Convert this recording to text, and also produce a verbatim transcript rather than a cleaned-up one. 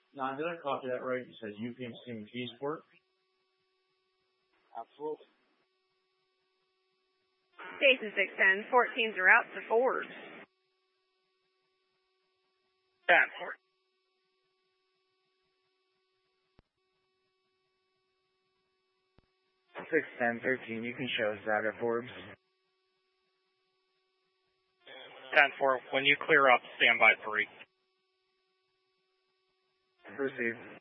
Now, did I copy that right? You said U P M C and G-Sport? Absolutely. Station six ten, fourteens are out to Forbes. ten, four. six ten, thirteen, you can show us that at Forbes. ten four, when you clear up, stand by three. Proceed.